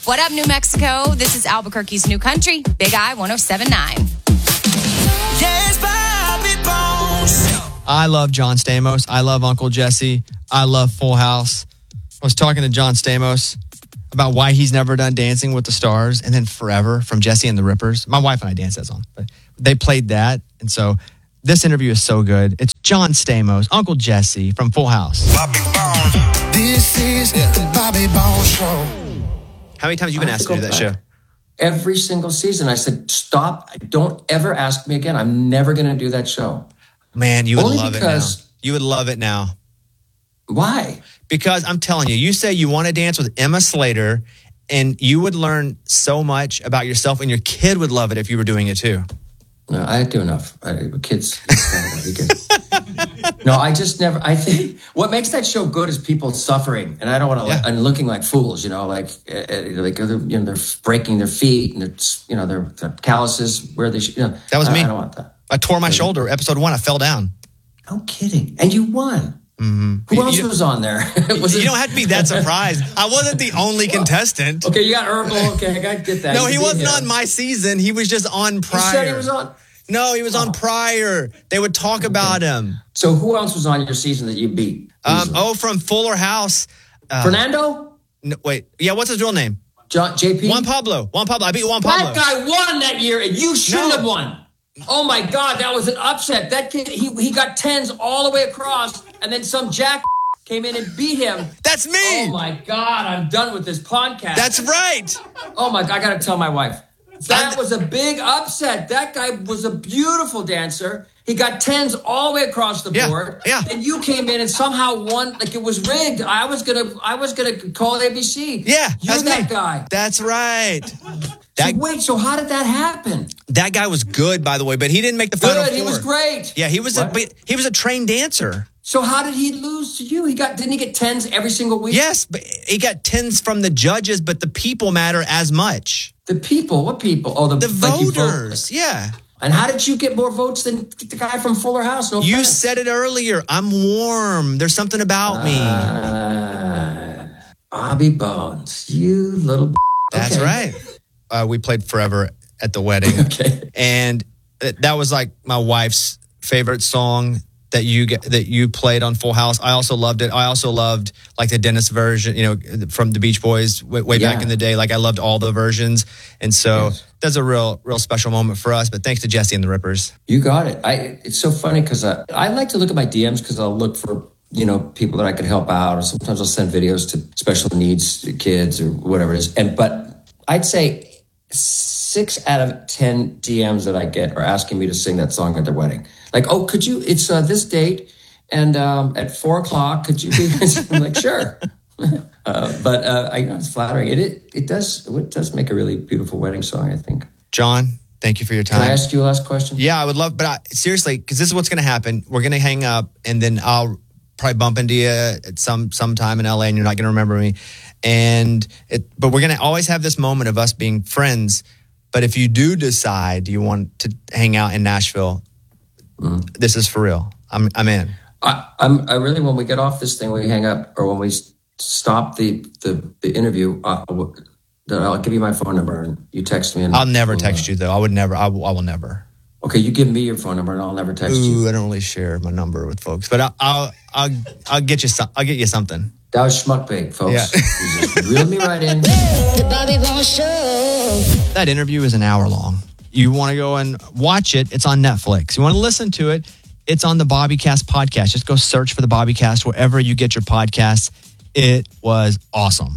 What up, New Mexico? This is Albuquerque's New Country, Big I 107.9. Yes, Bobby Bones. I love John Stamos. I love Uncle Jesse. I love Full House. I was talking to John Stamos about why he's never done Dancing with the Stars, and then Forever from Jesse and the Rippers. My wife and I danced that song, but they played that. And so this interview is so good. It's John Stamos, Uncle Jesse from Full House. Bobby Bones. This is the Bobby Bones Show. How many times have you been asked to do that show? Every single season. I said, stop. Don't ever ask me again. I'm never going to do that show. Man, you would Only love because- it now. You would love it now. Why? Because I'm telling you, you say you want to dance with Emma Slater, and you would learn so much about yourself, and your kid would love it if you were doing it too. No, I do enough. Kids. No, I just never. I think what makes that show good is people suffering, and I don't want to and looking like fools. Like they're breaking their feet and their calluses where they. That was me. I don't want that. I tore my shoulder. Episode 1, I fell down. No kidding, and you won. Mm-hmm. Who else was on there? You don't have to be that surprised. I wasn't the only contestant. Okay, you got Urkel. Okay, I got to get that. No, he wasn't on my season. He was just on prior. You said he was on? No, he was on prior. They would talk about him. So who else was on your season that you beat? From Fuller House. Fernando? No, wait. Yeah, what's his real name? JP? Juan Pablo. I beat Juan Pablo. That guy won that year, and you shouldn't have won. Oh my God, that was an upset. That kid, he got 10s all the way across, and then some jack came in and beat him. That's me. Oh my God, I'm done with this podcast. That's right. Oh my God, I got to tell my wife. That was a big upset. That guy was a beautiful dancer. He got 10s all the way across the board. Yeah. And you came in and somehow won, like it was rigged. I was gonna call ABC. Yeah, you're that's that me. guy. That's right. So how did that happen? That guy was good, by the way, but he didn't make the final four. He was great. Yeah, he was a trained dancer. So how did he lose to you? Didn't he get 10s every single week? Yes, but he got 10s from the judges, but the people matter as much. The people? What people? Oh, the voters. Yeah. And how did you get more votes than the guy from Fuller House? No You offense. said it earlier. I'm warm. There's something about me. Bobby Bones, you little. That's right. We played Forever at the wedding. Okay. And that was like my wife's favorite song that you played on Full House. I also loved it. I also loved like the Dennis version, from the Beach Boys way back in the day. Like I loved all the versions. And so that's a real special moment for us. But thanks to Jesse and the Rippers. You got it. It's so funny because I like to look at my DMs because I'll look for, people that I could help out. Or sometimes I'll send videos to special needs kids or whatever it is. But I'd say 6 out of 10 DMs that I get are asking me to sing that song at their wedding. Like, oh, could you? It's this date, and at 4:00, could you be? I'm like, sure. But I know it's flattering. It does make a really beautiful wedding song, I think. John, thank you for your time. Can I ask you a last question? Yeah, I would love, but seriously, because this is what's going to happen. We're going to hang up, and then I'll probably bump into you at sometime in LA, and you're not going to remember me. But we're going to always have this moment of us being friends. But if you do decide you want to hang out in Nashville, this is for real. I'm in. I really, when we get off this thing, we hang up, or when we stop the interview, I'll give you my phone number and you text me. And I'll never text you though. I will never. Okay, you give me your phone number and I'll never text you. I don't really share my number with folks, but I'll get you I'll get you something. That was schmuck bait, folks. Yeah. You just reel me right in. The Bobby Bones Show. That interview is an hour long. You want to go and watch it, it's on Netflix. You want to listen to it, it's on the Bobbycast podcast. Just go search for the Bobbycast wherever you get your podcasts. It was awesome.